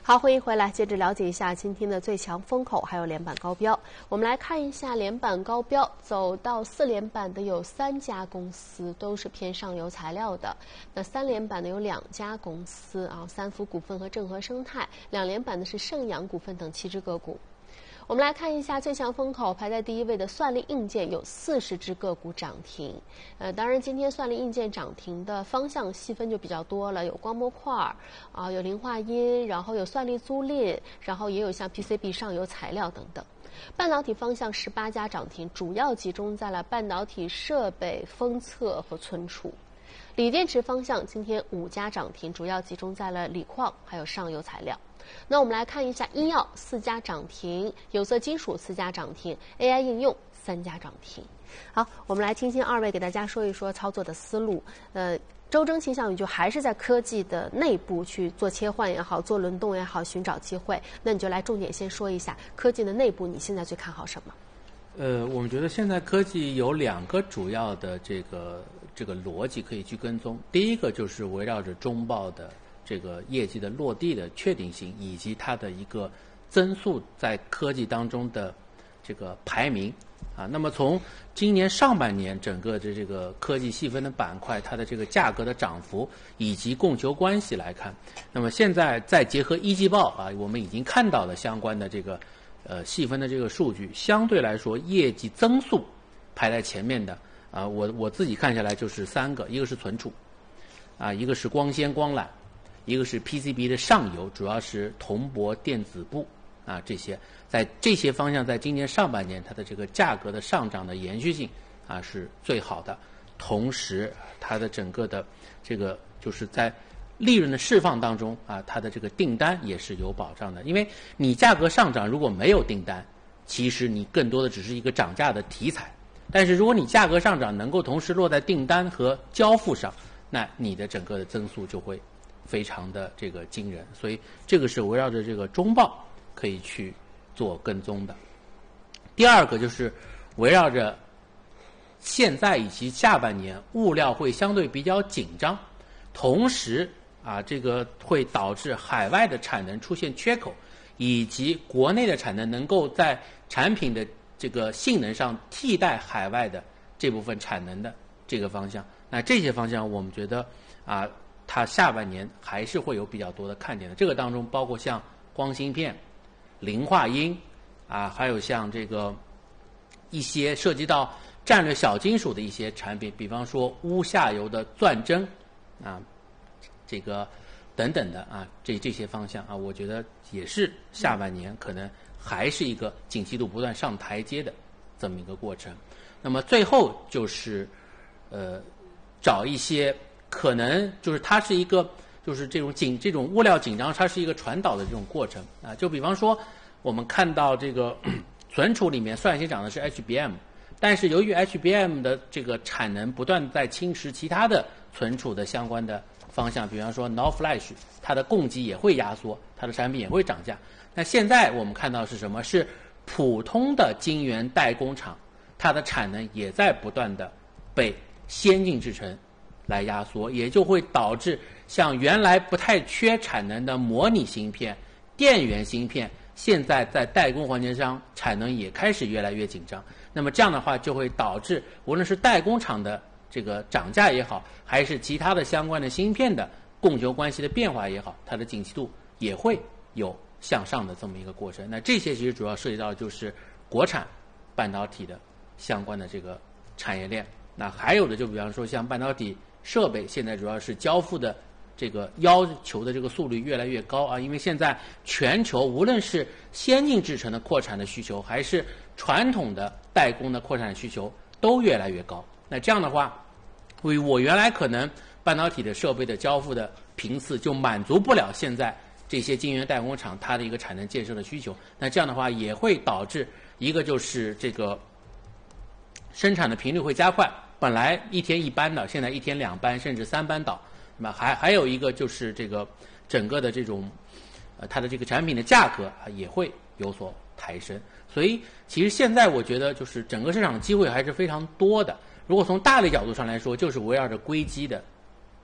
好，欢迎回来，接着了解一下今天的最强风口，还有连板高标。我们来看一下连板高标，走到4连板的有3家公司，都是偏上游材料的。那3连板的有2家公司啊，三福股份和正和生态；2连板的是盛阳股份等7只个股。我们来看一下最强风口，排在第1位的算力硬件有40只个股涨停。当然今天算力硬件涨停的方向细分就比较多了，有光模块啊，有磷化铟，然后有算力租赁，然后也有像 PCB 上游材料等等。半导体方向18家涨停，主要集中在了半导体设备、封测和存储。锂电池方向今天5家涨停，主要集中在了锂矿还有上游材料。那我们来看一下医药4家涨停，有色金属4家涨停， AI 应用3家涨停。好，我们来听听2位给大家说一说操作的思路。周征倾向于就还是在科技的内部去做切换也好，做轮动也好，寻找机会。那你就来重点先说一下科技的内部，你现在最看好什么？ 我们觉得现在科技有2个主要的这个逻辑可以去跟踪。第一个就是围绕着中报的这个业绩的落地的确定性，以及它的一个增速在科技当中的这个排名啊。那么从今年上半年整个的这个科技细分的板块，它的这个价格的涨幅以及供求关系来看，那么现在再结合一季报啊，我们已经看到了相关的这个细分的这个数据，相对来说业绩增速排在前面的啊，我自己看下来就是3个，一个是存储啊，一个是光纤光缆，一个是 PCB 的上游，主要是铜箔电子部啊，这些在这些方向，在今年上半年它的这个价格的上涨的延续性啊是最好的，同时它的整个的这个就是在利润的释放当中啊，它的这个订单也是有保障的。因为你价格上涨如果没有订单，其实你更多的只是一个涨价的题材，但是如果你价格上涨能够同时落在订单和交付上，那你的整个的增速就会非常的这个惊人。所以这个是围绕着这个中报可以去做跟踪的。第2个就是围绕着现在以及下半年物料会相对比较紧张，同时啊，这个会导致海外的产能出现缺口，以及国内的产能能够在产品的这个性能上替代海外的这部分产能的这个方向。那这些方向我们觉得啊，它下半年还是会有比较多的看点的。这个当中包括像光芯片、磷化铟啊，还有像这个一些涉及到战略小金属的一些产品，比方说钨下游的钻针啊，这个等等的啊，这些方向啊，我觉得也是下半年可能还是一个景气度不断上台阶的这么一个过程。那么最后就是找一些可能就是它是一个就是这种物料紧张，它是一个传导的这种过程啊。就比方说我们看到这个存储里面率先涨的是 HBM， 但是由于 HBM 的这个产能不断在侵蚀其他的存储的相关的方向，比方说 NOR Flash， 它的供给也会压缩，它的产品也会涨价。那现在我们看到是什么？是普通的晶圆代工厂，它的产能也在不断的被先进制程来压缩，也就会导致像原来不太缺产能的模拟芯片、电源芯片，现在在代工环节上产能也开始越来越紧张。那么这样的话就会导致无论是代工厂的这个涨价也好，还是其他的相关的芯片的供求关系的变化也好，它的景气度也会有向上的这么一个过程。那这些其实主要涉及到就是国产半导体的相关的这个产业链。那还有的就比方说像半导体设备，现在主要是交付的这个要求的这个速率越来越高啊，因为现在全球无论是先进制程的扩产的需求，还是传统的代工的扩产需求都越来越高。那这样的话，我原来可能半导体的设备的交付的频次就满足不了现在这些晶圆代工厂它的一个产能建设的需求。那这样的话也会导致一个就是这个生产的频率会加快，本来1天1班的，现在1天2班甚至3班倒。那么还有一个就是这个整个的这种它的这个产品的价格也会有所抬升。所以其实现在我觉得就是整个市场的机会还是非常多的。如果从大的角度上来说，就是围绕着硅基的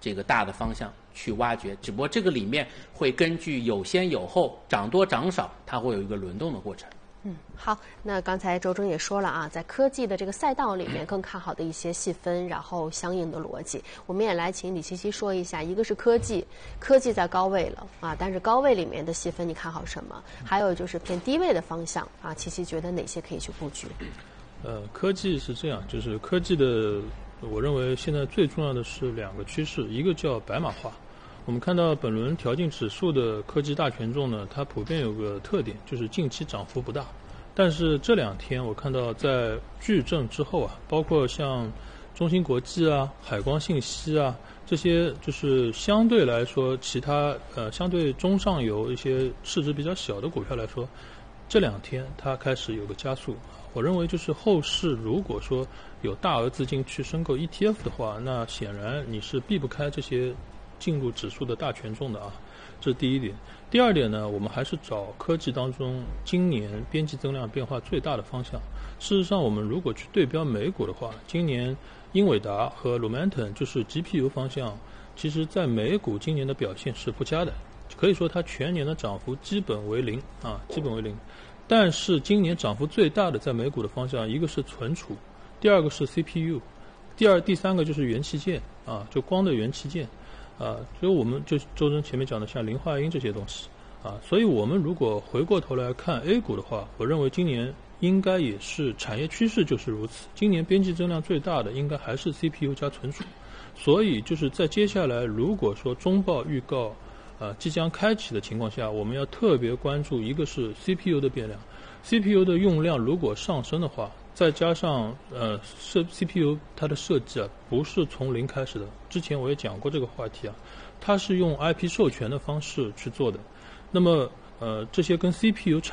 这个大的方向去挖掘，只不过这个里面会根据有先有后，涨多涨少，它会有一个轮动的过程。 好，那刚才周总也说了啊，在科技的这个赛道里面更看好的一些细分，然后相应的逻辑，我们也来请李琪琪说一下，一个是科技在高位了啊，但是高位里面的细分你看好什么？还有就是偏低位的方向啊，琪琪觉得哪些可以去布局？ 科技是这样，就是科技的，我认为现在最重要的是两个趋势，一个叫白马化。我们看到本轮调进指数的科技大权重呢，它普遍有个特点，就是近期涨幅不大。但是这2天我看到在矩阵之后啊，包括像中芯国际啊、海光信息啊这些，就是相对来说其他相对中上游一些市值比较小的股票来说，这2天它开始有个加速。我认为就是后市如果说有大额资金去申购 ETF 的话，那显然你是避不开这些进入指数的大权重的啊，这是第一点。第二点呢，我们还是找科技当中今年边际增量变化最大的方向。事实上，我们如果去对标美股的话，今年英伟达和 Lumentum 就是 GPU 方向，其实在美股今年的表现是不佳的，可以说它全年的涨幅基本为零啊，基本为零。但是今年涨幅最大的在美股的方向，一个是存储，第二个是 CPU， 第三个就是元器件啊，就光的元器件。所以我们就周真前面讲的像磷化铟这些东西啊，所以我们如果回过头来看 A 股的话，我认为今年应该也是产业趋势就是如此。今年边际增量最大的应该还是 CPU 加存储，所以就是在接下来如果说中报预告即将开启的情况下，我们要特别关注一个是 CPU 的变量 ，CPU 的用量如果上升的话，再加上CPU 它的设计啊，不是从零开始的。之前我也讲过这个话题啊，它是用 IP 授权的方式去做的。那么这些跟 CPU